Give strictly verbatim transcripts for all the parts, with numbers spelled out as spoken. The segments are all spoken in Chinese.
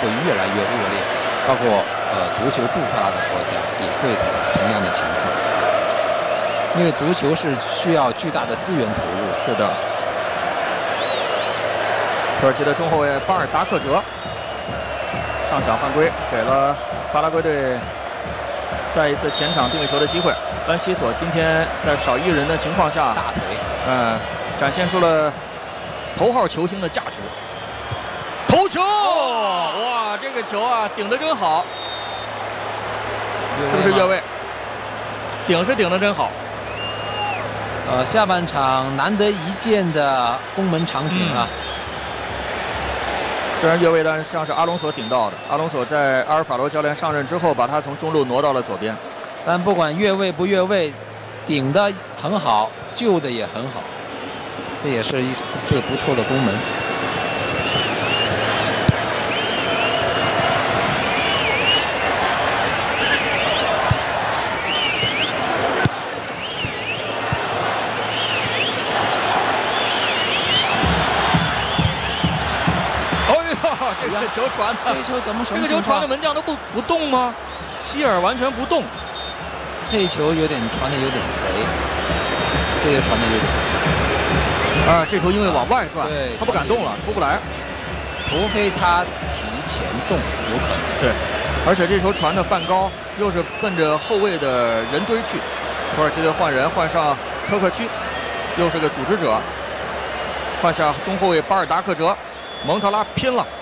会越来越恶劣，包括呃足球不发达的国家也会有同样的情况，因为足球是需要巨大的资源投入。 是的。土耳其的中后卫巴尔达克哲上抢犯规，给了巴拉圭队再一次前场定位球的机会。恩西索今天在少一人的情况下， 大腿， 嗯，展现出了头号球星的价值。头球，哇，这个球啊，顶得真好，是不是越位？顶是顶得真好。 呃，下半场难得一见的攻门场景啊。嗯， 虽然越位，但是实际上是阿隆索顶到的。阿隆索在阿尔法罗教练上任之后，把他从中路挪到了左边。 但不管越位不越位，顶的很好，救的也很好，这也是一次不错的攻门。 这个球传的， 这球怎么什么？ 这个球传的门将都不不动吗？希尔完全不动。 这球有点传的有点贼，这个传的有点贼。啊，这球因为往外转， 对， 他不敢动了，出不来。 除非他提前动，有可能。 对，而且这球传的半高，又是奔着后卫的人堆去。土耳其队换人，换上科克区，又是个组织者，换下中后卫巴尔达克哲，蒙特拉拼了。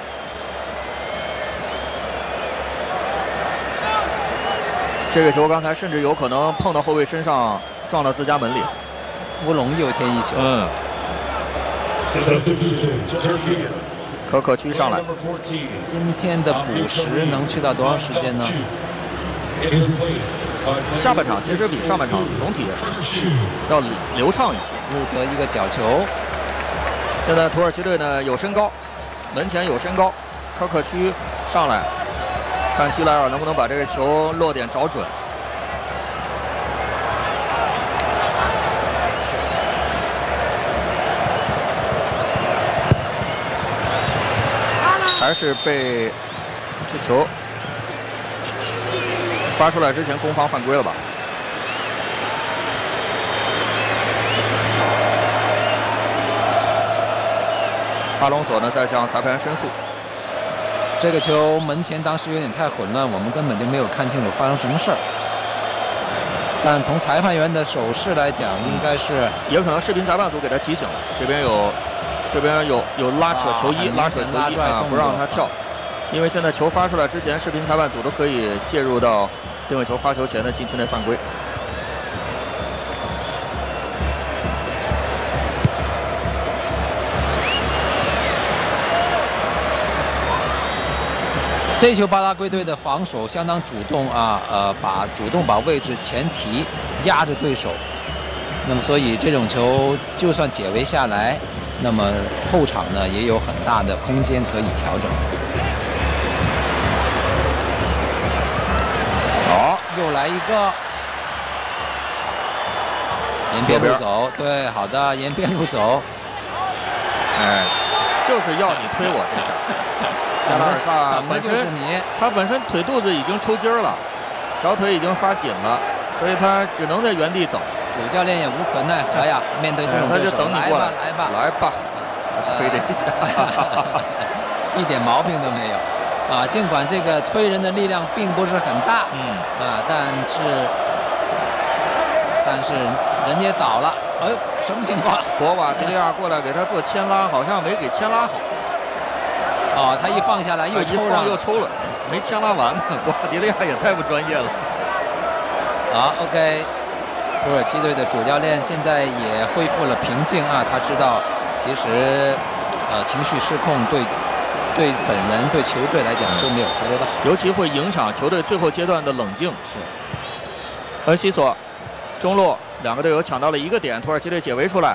这个球刚才甚至有可能碰到后卫身上，撞到自家门里， 乌龙又添一球。 嗯。可可区上来。 今天的补时能去到多长时间呢？ 下半场其实比上半场总体要流畅一些。 又得一个角球。 现在土耳其队呢有身高，门前有身高，可可区上来。看居莱尔能不能把这个球落点找准。还是被这球发出来之前攻防犯规了吧？阿隆索呢在向裁判申诉。 这个球门前当时有点太混乱，我们根本就没有看清楚发生什么事儿。但从裁判员的手势来讲，应该是也可能视频裁判组给他提醒了，这边有这边有有拉扯球衣， 啊、 拉扯球衣啊，不让他跳。因为现在球发出来之前，视频裁判组都可以介入到定位球发球前的禁区内犯规。 这球巴拉圭队的防守相当主动啊，呃，把主动把位置前提压着对手，那么所以这种球就算解围下来，那么后场呢也有很大的空间可以调整。好、哦，又来一个沿边路走，对，好的，沿边路走， 哎，就是要你推我这个。加拉尔萨本身你， 他本身腿肚子已经抽筋了，小腿已经发紧了，所以他只能在原地等。 主教练也无可奈何呀，面对这种对手，他就等你过来， 来吧， 来吧，推这一下， 一点毛病都没有啊。尽管这个推人的力量并不是很大， 嗯啊，但是但是人也倒了。哎呦，什么情况？ 博瓦迪利亚过来给他做牵拉，好像没给牵拉好。 哦，他一放下来又抽上， 又抽了，没牵拉完呢。博瓦迪利亚也太不专业了。 好 ，OK， 土耳其队的主教练现在也恢复了平静啊，他知道其实呃情绪失控对对本人对球队来讲都没有太多的好， 尤其会影响球队最后阶段的冷静。 是。 恩西索中路两个队友抢到了一个点，土耳其队解围出来。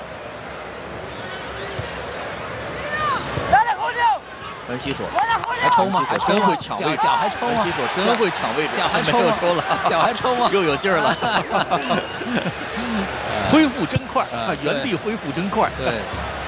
恩西索还抽吗？还真会抢位置， 脚还抽吗？ 恩西索真会抢位置， 脚还抽没有抽了， 脚还抽吗？ 又有劲儿了，恢复真快，原地恢复真快。 对。